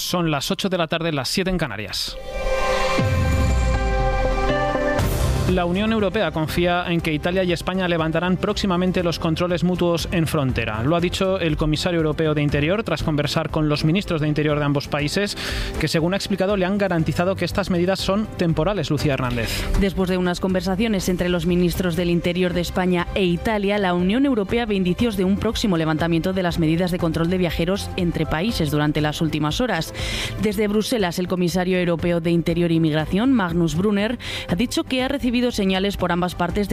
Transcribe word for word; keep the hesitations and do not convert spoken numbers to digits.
Son las ocho de la tarde, las siete en Canarias. La Unión Europea confía en que Italia y España levantarán próximamente los controles mutuos en frontera. Lo ha dicho el comisario europeo de Interior tras conversar con los ministros de Interior de ambos países, que según ha explicado le han garantizado que estas medidas son temporales. Lucía Hernández. Después de unas conversaciones entre los ministros del Interior de España e Italia, la Unión Europea ve indicios de un próximo levantamiento de las medidas de control de viajeros entre países durante las últimas horas. Desde Bruselas, el comisario europeo de Interior y Migración, Magnus Brunner, ha dicho que ha recibido señales por ambas partes de